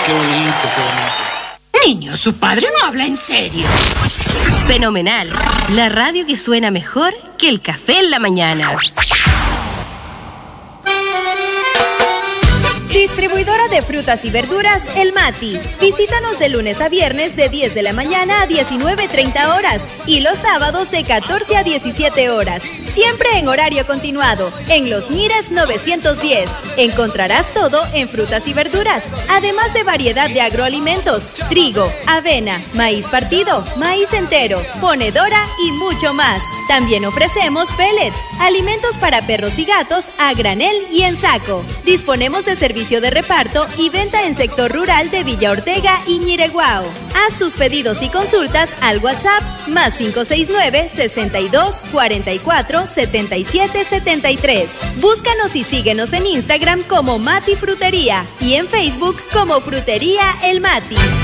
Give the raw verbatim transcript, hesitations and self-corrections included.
qué bonito, qué bonito. Niño, su padre no habla en serio. Fenomenal, la radio que suena mejor que el café en la mañana. Distribuidora de frutas y verduras, El Mati. Visítanos de lunes a viernes de diez de la mañana a diecinueve treinta horas y los sábados de catorce a diecisiete horas. Siempre en horario continuado, en Los Nires novecientos diez. Encontrarás todo en frutas y verduras, además de variedad de agroalimentos, trigo, avena, maíz partido, maíz entero, ponedora y mucho más. También ofrecemos pellets, alimentos para perros y gatos a granel y en saco. Disponemos de servicio de reparto y venta en sector rural de Villa Ortega y Ñireguao. Haz tus pedidos y consultas al WhatsApp más cinco seis nueve, sesenta y dos, cuarenta y cuatro, setenta y siete setenta y tres. Búscanos y síguenos en Instagram como Mati Frutería y en Facebook como Frutería El Mati.